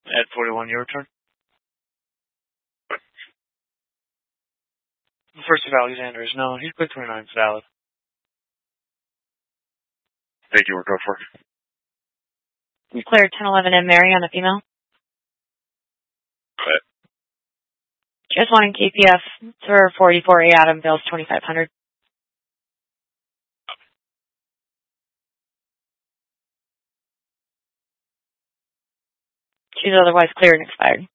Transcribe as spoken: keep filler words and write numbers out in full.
At forty-one, your return. First of Alexander is no. He's quick twenty-nine is valid. Thank you, we're good for. You cleared ten eleven and Mary on the female. Go ahead. Just wanting K P F for forty-four A Adam Bills twenty-five hundred. She's otherwise cleared and expired.